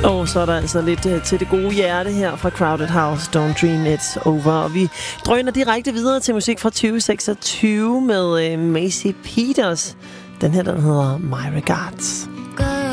Og så er der altså lidt til det gode hjerte her fra Crowded House, Don't Dream It's Over. Og vi drøner direkte videre til musik fra 2026 med Macy Peters. Den her, den hedder My Regards.